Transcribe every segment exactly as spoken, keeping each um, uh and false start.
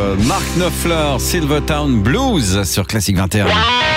Euh, Mark Knopfler, Silvertown Blues sur Classic vingt et un.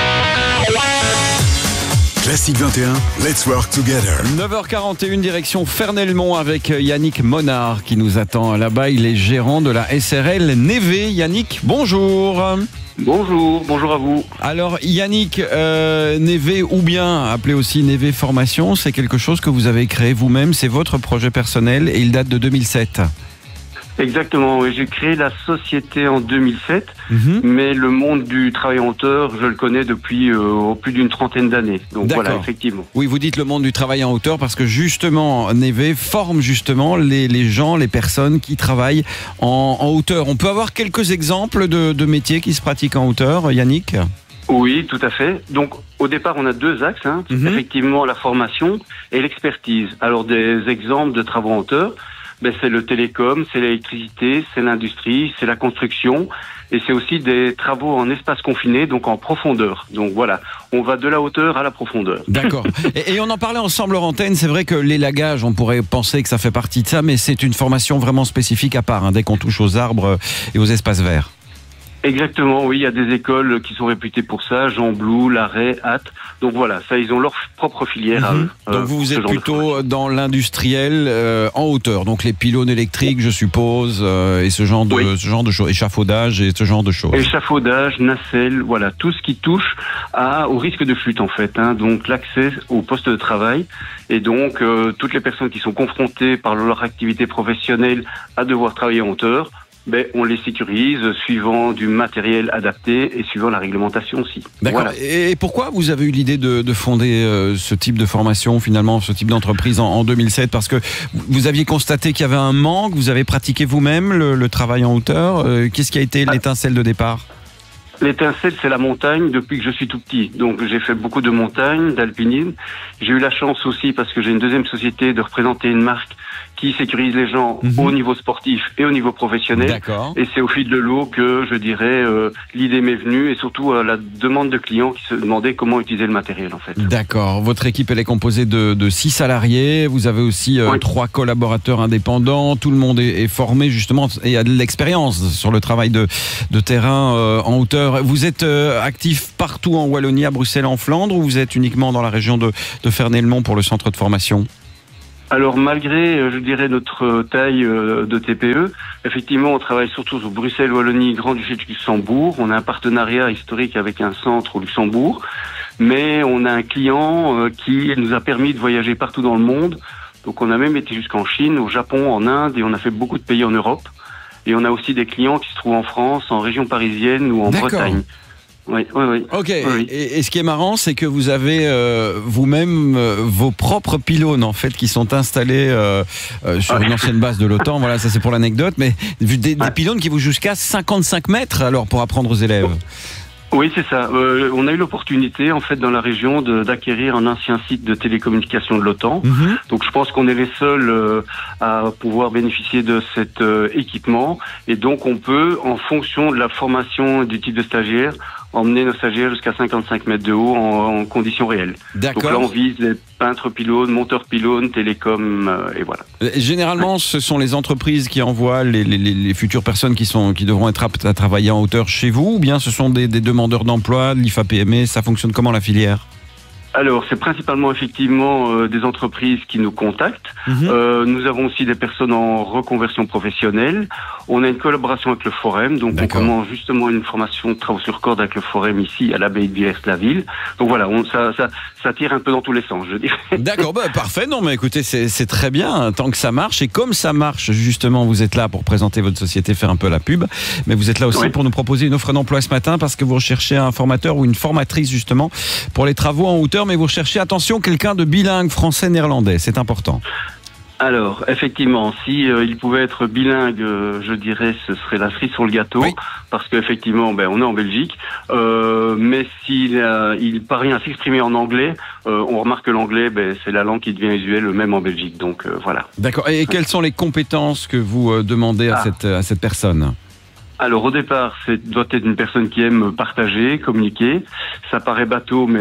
Classic vingt et un, let's work together. neuf heures quarante et une, direction Fernelmont avec Yannick Monard qui nous attend là-bas. Il est gérant de la S R L Névé. Yannick, bonjour. Bonjour, bonjour à vous. Alors Yannick, euh, Névé ou bien appelé aussi Névé Formation, c'est quelque chose que vous avez créé vous-même, c'est votre projet personnel et il date de deux mille sept. Exactement, oui, j'ai créé la société en deux mille sept, Mm-hmm. mais le monde du travail en hauteur, je le connais depuis euh, plus d'une trentaine d'années. Donc D'accord. voilà, effectivement. Oui, vous dites le monde du travail en hauteur parce que justement, Névé forme justement les, les gens, les personnes qui travaillent en, en hauteur. On peut avoir quelques exemples de, de métiers qui se pratiquent en hauteur, Yannick ? Oui, tout à fait. Donc au départ, on a deux axes, hein, Mm-hmm. effectivement la formation et l'expertise. Alors des exemples de travaux en hauteur, ben, c'est le télécom, c'est l'électricité, c'est l'industrie, c'est la construction et c'est aussi des travaux en espace confiné, donc en profondeur. Donc voilà, on va de la hauteur à la profondeur. D'accord. Et, et on en parlait ensemble hors antenne, c'est vrai que l'élagage, on pourrait penser que ça fait partie de ça, mais c'est une formation vraiment spécifique à part, hein, dès qu'on touche aux arbres et aux espaces verts. Exactement, oui, il y a des écoles qui sont réputées pour ça, Jean Blou, Larrey, Hatt. Donc voilà, ça, ils ont leur propre filière à eux. Donc euh, vous, vous ce êtes genre de plutôt formation. dans l'industriel euh, en hauteur, donc les pylônes électriques, je suppose, euh, et ce genre de Oui. ce genre de choses, échafaudage et ce genre de choses. Échafaudage, nacelle, voilà, tout ce qui touche à, au risque de chute en fait, hein, donc l'accès au poste de travail et donc euh, toutes les personnes qui sont confrontées par leur activité professionnelle à devoir travailler en hauteur, ben, on les sécurise suivant du matériel adapté et suivant la réglementation aussi. D'accord. Voilà. Et pourquoi vous avez eu l'idée de, de fonder euh, ce type de formation, finalement, ce type d'entreprise en, en deux mille sept ? Parce que vous aviez constaté qu'il y avait un manque, vous avez pratiqué vous-même le, le travail en hauteur. Euh, Qu'est-ce qui a été l'étincelle de départ ? L'étincelle, c'est la montagne depuis que je suis tout petit. Donc, j'ai fait beaucoup de montagnes, d'alpinisme. J'ai eu la chance aussi, parce que j'ai une deuxième société, de représenter une marque qui sécurise les gens Mhm. au niveau sportif et au niveau professionnel. D'accord. Et c'est au fil de l'eau que, je dirais, euh, l'idée m'est venue et surtout à la demande de clients qui se demandaient comment utiliser le matériel, en fait. D'accord. Votre équipe, elle est composée de, de six salariés. Vous avez aussi euh, Oui. trois collaborateurs indépendants. Tout le monde est, est formé justement et a de l'expérience sur le travail de, de terrain euh, en hauteur. Vous êtes euh, actif partout en Wallonie, à Bruxelles, en Flandre, ou vous êtes uniquement dans la région de, de Fernelmont pour le centre de formation ? Alors malgré, euh, je dirais, notre taille euh, de T P E, effectivement, on travaille surtout sur Bruxelles, Wallonie, Grand-Duché de Luxembourg. On a un partenariat historique avec un centre au Luxembourg, mais on a un client euh, qui nous a permis de voyager partout dans le monde. Donc on a même été jusqu'en Chine, au Japon, en Inde, et on a fait beaucoup de pays en Europe. Et on a aussi des clients qui se trouvent en France, en région parisienne ou en D'accord. Bretagne. Oui, oui, oui. Ok, Oui. et, et ce qui est marrant, c'est que vous avez euh, vous-même euh, vos propres pylônes en fait qui sont installés euh, euh, sur Ouais. une ancienne base de l'OTAN. Voilà, ça c'est pour l'anecdote, mais vu des, des Ouais. pylônes qui vont jusqu'à cinquante-cinq mètres alors pour apprendre aux élèves. Oui, c'est ça. Euh, on a eu l'opportunité, en fait, dans la région, de- d'acquérir un ancien site de télécommunications de l'OTAN. Mhm. Donc, je pense qu'on est les seuls euh, à pouvoir bénéficier de cet euh, équipement. Et donc, on peut, en fonction de la formation et du type de stagiaire, emmener nos stagiaires jusqu'à cinquante-cinq mètres de haut en, en conditions réelles. Donc là, on D'accord. vise les peintres pylônes, monteurs pylônes, télécom, euh, et voilà. Euh, Généralement, ce sont les entreprises qui envoient les, les- les- les futures personnes qui, sont, qui devront être aptes à travailler en hauteur chez vous, ou bien ce sont des, des demandeurs d'emploi, de l'I F A P M E, ça fonctionne comment la filière ? Alors, c'est principalement effectivement euh, des entreprises qui nous contactent. Mhm. Euh, nous avons aussi des personnes en reconversion professionnelle. On a une collaboration avec le Forum, donc on D'accord. commence justement une formation de travaux sur corde avec le Forum ici à l'abbaye de Villers-la-Ville. Donc voilà, on, ça, ça, ça tire un peu dans tous les sens, je dirais. D'accord, bah, parfait. Non, mais écoutez, c'est c'est très bien, hein, tant que ça marche. Et comme ça marche, justement, vous êtes là pour présenter votre société, faire un peu la pub. Mais vous êtes là aussi Oui. pour nous proposer une offre d'emploi ce matin parce que vous recherchez un formateur ou une formatrice, justement, pour les travaux en hauteur. Mais vous recherchez, attention, quelqu'un de bilingue français-néerlandais. C'est important. Alors, effectivement, si euh, il pouvait être bilingue, euh, je dirais, ce serait la cerise sur le gâteau, Oui. parce qu'effectivement, ben, on est en Belgique. Euh, mais s'il euh, il parvient à s'exprimer en anglais, euh, on remarque que l'anglais, ben, c'est la langue qui devient usuelle même en Belgique. Donc euh, voilà. D'accord. Et quelles sont les compétences que vous euh, demandez à, Ah. cette, à cette personne ? Alors au départ, c'est doit être une personne qui aime partager, communiquer. Ça paraît bateau, mais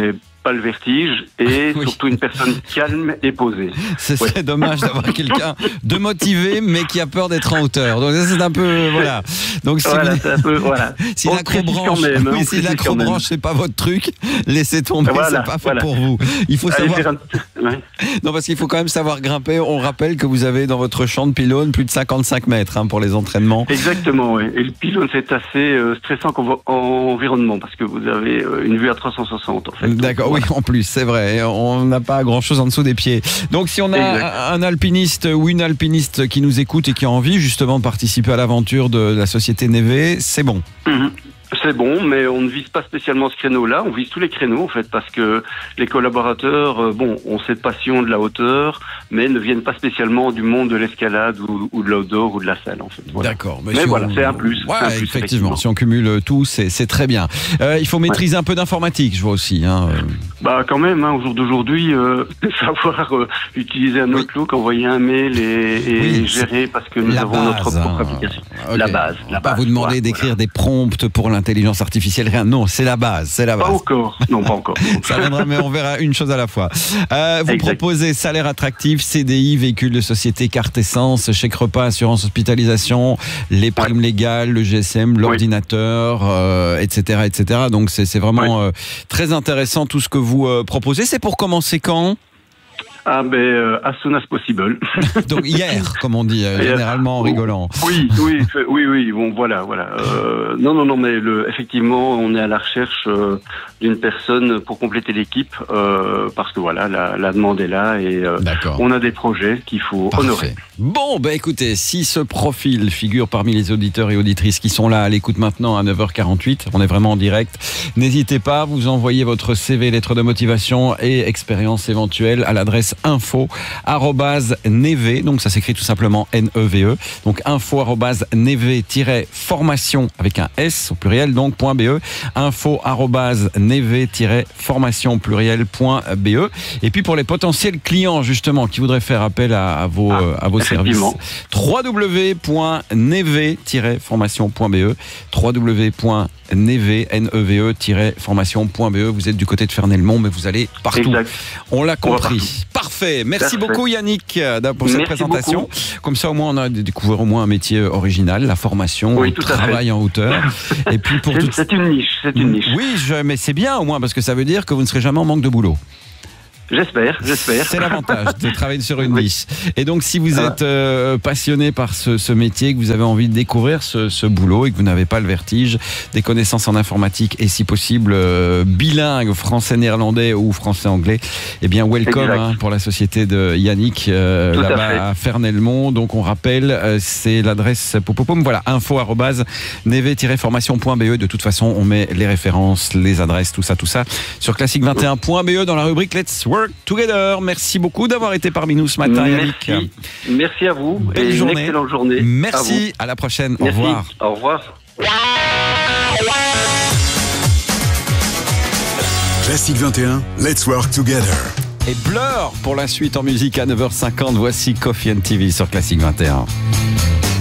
pas le vertige et Oui. surtout une personne calme et posée. Ce serait dommage d'avoir quelqu'un de motivé, mais qui a peur d'être en hauteur. Donc ça, c'est un peu, voilà. Donc si Voilà, vous- c'est un peu, voilà. si On précise l'acrobranche, quand même, hein, oui, on si précise quand même. l'acrobranche c'est pas votre truc, laissez tomber, Voilà, c'est pas fait voilà. pour vous. Il faut Allez savoir. faire un- ouais. Non, parce qu'il faut quand même savoir grimper. On rappelle que vous avez dans votre champ de pylône plus de cinquante-cinq mètres hein, pour les entraînements. Exactement, oui. Et le pylône, c'est assez euh, stressant comme environnement parce que vous avez euh, une vue à trois cent soixante, en fait. D'accord, Donc, oui, en plus, c'est vrai. On n'a pas grand-chose en dessous des pieds. Donc, si on a Exact. un alpiniste ou une alpiniste qui nous écoute et qui a envie justement de participer à l'aventure de la société Neve, c'est bon. Mhm. C'est bon, mais on ne vise pas spécialement ce créneau-là. On vise tous les créneaux, en fait, parce que les collaborateurs, euh, bon, ont cette passion de la hauteur, mais ne viennent pas spécialement du monde de l'escalade ou, ou de l'outdoor ou de la salle, en fait. Voilà. D'accord. Mais si voilà, on- c'est un plus. Ouais, c'est un plus, effectivement. Si on cumule tout, c'est c'est très bien. Euh, il faut maîtriser un peu d'informatique, je vois aussi. Hein. euh. Bah quand même, hein, au jour d'aujourd'hui, euh, savoir euh, utiliser un Oui. Outlook, envoyer un mail et, et Oui, gérer parce que nous La avons notre base, propre hein. application. Ok. La base, On va la pas base. vous demander voilà, d'écrire des prompts pour l'intelligence artificielle, rien. Non, c'est la base, c'est la voilà. base. Pas encore, non pas encore. Ça viendra, mais on verra une chose à la fois. Euh, vous Exact. proposez salaire attractif, C D I, véhicule de société, carte essence, chèque repas, assurance hospitalisation, les primes légales, le G S M, l'ordinateur, euh, et cetera, et cetera. Donc c'est c'est vraiment euh, très intéressant tout ce que vous euh, proposez. C'est pour commencer quand? Ah ben, euh, as soon as possible. Donc hier, comme on dit euh, Hier. généralement en rigolant. Oui, oui, fait- oui, oui. Bon, voilà, voilà. Euh, non, non, non, mais le, effectivement, on est à la recherche euh, d'une personne pour compléter l'équipe euh, parce que voilà, la, la demande est là et euh, D'accord. on a des projets qu'il faut honorer. Parfait. Bon, bah écoutez, si ce profil figure parmi les auditeurs et auditrices qui sont là à l'écoute maintenant à neuf heures quarante-huit, on est vraiment en direct, n'hésitez pas, vous envoyez votre C V, lettre de motivation et expérience éventuelle à l'adresse info arobase neve, donc ça s'écrit tout simplement N E V E, donc info arobase neve-formation avec un S au pluriel, donc point .be, info arobase neve-formation pluriel point be. Et puis pour les potentiels clients justement qui voudraient faire appel à, à vos, Ah, euh, à vos services, effectivement. w w w point neve-formation point be, w w w point neve-formation point be. Vous êtes du côté de Fernelmont, mais vous allez partout. Exact. On l'a On va compris. Parfait. Merci Parfait. beaucoup Yannick euh, pour cette Merci présentation. beaucoup. Comme ça, au moins, on a découvert au moins un métier original, la formation, Oui, le tout à travail en hauteur. Et puis pour C'est tout. c'est une niche, c'est une niche. Oui, je- mais c'est bien au moins parce que ça veut dire que vous ne serez jamais en manque de boulot. J'espère, j'espère. C'est l'avantage de travailler sur une Oui. niche. Et donc, si vous Ah. êtes euh, passionné par ce, ce métier, que vous avez envie de découvrir ce, ce boulot et que vous n'avez pas le vertige, des connaissances en informatique et si possible euh, bilingue français-néerlandais ou français-anglais, eh bien, welcome Exact. hein, pour la société de Yannick euh, Tout à fait. là-bas à Fernelmont. Donc, on rappelle, euh, c'est l'adresse popopom, voilà, info arobase neve-formation point be. De toute façon, on met les références, les adresses, tout ça, tout ça sur classique vingt et un point be dans la rubrique Let's Work Together. Merci beaucoup d'avoir été parmi nous ce matin, Yannick. Merci. Merci à vous Belle et une journée. excellente journée. Merci, à, la prochaine. À vous. Au Merci. revoir. Au revoir. Classique vingt et un, Let's Work Together. Et Blur pour la suite en musique à neuf heures cinquante. Voici Coffee and T V sur Classique vingt et un.